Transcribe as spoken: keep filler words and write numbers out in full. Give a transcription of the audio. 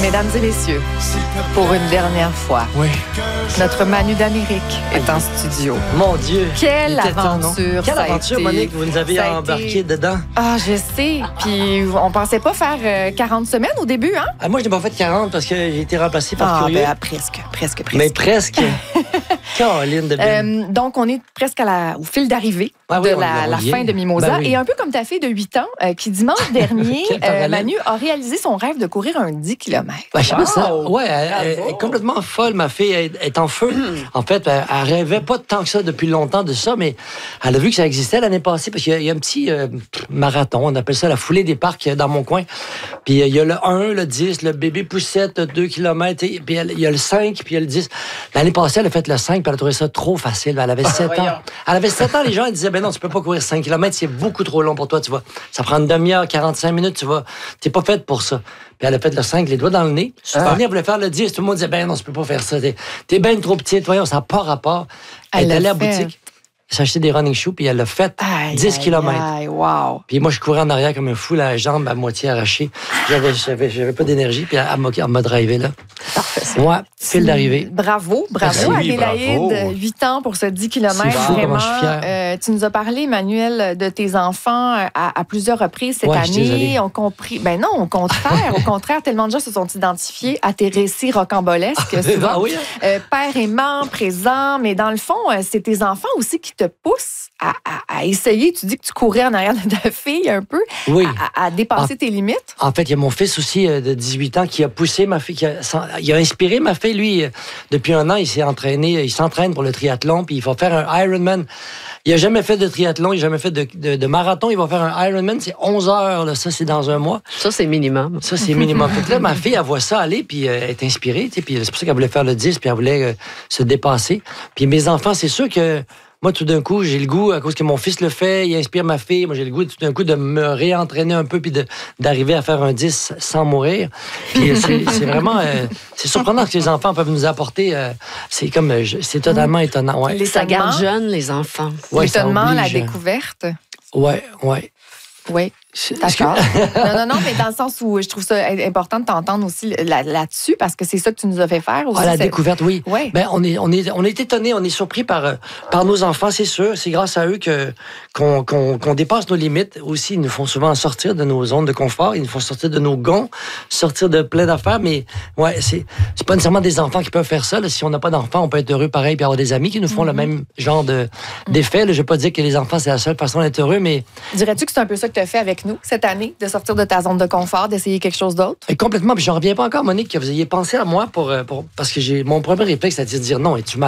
Mesdames et messieurs, pour une dernière fois, oui. notre Manu d'Amérique est en studio. Mon Dieu. Quelle aventure Quelle ça a aventure, été. Monique, vous nous avez Ça a embarqué été... dedans. Ah, je sais. Puis on pensait pas faire euh, quarante semaines au début, hein? Ah, moi, je n'ai pas fait quarante parce que j'ai été remplacé par Ah, Curieux. ben, presque, presque, presque. Mais presque. Caroline de Bine. Euh, donc, on est presque à la, au fil d'arrivée Ah de oui, on la, y la revient. fin de Mimosa. Ben oui. Et un peu comme ta fille de huit ans, euh, qui dimanche dernier, Quel parallèle. Manu a réalisé son rêve de courir un dix kilomètres. Ben, je sais pas Wow! ça. Ouais, elle, elle est complètement folle, ma fille. Elle est en feu. En fait, elle, elle rêvait pas tant que ça depuis longtemps de ça, mais elle a vu que ça existait l'année passée parce qu'il y a, il y a un petit euh, marathon. On appelle ça la foulée des parcs dans mon coin. Puis euh, il y a le un, le dix, le bébé poussette, deux kilomètres. Et, puis elle- il y a le cinq, puis il y a le dix. L'année passée, elle a fait le cinq, puis elle a trouvé ça trop facile. Elle avait sept ans. voyons. Elle avait sept ans, les gens, ils disaient, ben non, tu peux pas courir cinq kilomètres, c'est beaucoup trop long pour toi, tu vois. Ça prend une demi-heure, quarante-cinq minutes, tu vois. T'es pas faite pour ça. Puis elle a fait le cinq, les doigts dans le nez. Ah. Elle voulait faire le dix. Tout le monde disait, ben non, tu peux pas faire ça. T'es, t'es bien trop petite, voyons, ça n'a pas rapport. Elle, Elle est allée l'a à la fait. boutique, s'acheter des running shoes, puis elle l'a fait Aïe, dix aïe, kilomètres. aïe, wow. Puis moi, je courais en arrière comme un fou, la jambe à moitié arrachée. J'avais, j'avais, j'avais pas d'énergie, puis elle m'a, elle m'a drivé, là. Ouais, fil d'arrivée. Bravo, bravo Merci. Adélaïde, Oui, bravo. huit ans pour ce dix kilomètres. C'est fou Vraiment, comment je suis fier. euh, tu nous as parlé, Emmanuel, de tes enfants euh, à, à plusieurs reprises cette Ouais, je suis année. désolée. On compris. Ben non, au contraire, au contraire, tellement de gens se sont identifiés à tes récits rocambolesques. souvent. Ah oui, hein? Euh, père aimant, présent, mais dans le fond, euh, c'est tes enfants aussi qui te poussent à, à- à essayer. Tu dis que tu courais en arrière de ta fille un peu, Oui. à, à- à dépasser tes limites. En fait, il y a mon fils aussi euh, de dix-huit ans qui a poussé ma fille, qui a, il a inspiré ma fille. Lui, euh, depuis un an, il s'est entraîné, il s'entraîne pour le triathlon, puis il va faire un Ironman. Il n'a jamais fait de triathlon, il n'a jamais fait de, de- de marathon. Il va faire un Ironman, c'est onze heures, là, ça, c'est dans un mois. Ça, c'est minimum. Ça, c'est minimum. Fait que là, ma fille, elle voit ça aller, puis euh, elle est inspirée, tu sais, puis c'est pour ça qu'elle voulait faire le dix, puis elle voulait euh, se dépasser. Puis mes enfants, c'est sûr que moi, tout d'un coup, j'ai le goût, à cause que mon fils le fait, il inspire ma fille, moi, j'ai le goût, tout d'un coup, de me réentraîner un peu, puis de, d'arriver à faire un dix sans mourir. Puis euh, c'est, c'est vraiment... euh, c'est surprenant ce que les enfants peuvent nous apporter. euh, c'est comme... euh, je- c'est totalement étonnant, ouais. Les Ça garde L'étonnement. jeune, les enfants. Ouais, ça L'étonnement, la oblige. découverte. Ouais, ouais. Oui. C'est- D'accord. non, non, non, mais dans le sens où je trouve ça important de t'entendre aussi là- là-dessus, parce que c'est ça que tu nous as fait faire aussi. Ah, la c'est- découverte, oui. Ouais. Ben, on est, on est, on est étonné, on est surpris par, euh, par nos enfants, c'est sûr. C'est grâce à eux que, qu'on, qu'on, qu'on dépasse nos limites. Aussi, ils nous font souvent sortir de nos zones de confort. Ils nous font sortir de nos gonds, sortir de plein d'affaires. Mais, ouais, c'est, c'est pas nécessairement des enfants qui peuvent faire ça. Là. Si on n'a pas d'enfants, on peut être heureux pareil puis avoir des amis qui nous font Mm-hmm. le même genre de, d'effet. Là, je vais pas dire que les enfants, c'est la seule façon d'être heureux, mais Dirais-tu que c'est un peu ça que tu as fait avec nous cette année, de sortir de ta zone de confort, d'essayer quelque chose d'autre? et complètement. Puis, j'en reviens pas encore, Monique, que vous ayez pensé à moi pour, euh, pour parce que j'ai, mon premier réflexe, c'est de dire non, es-tu malade?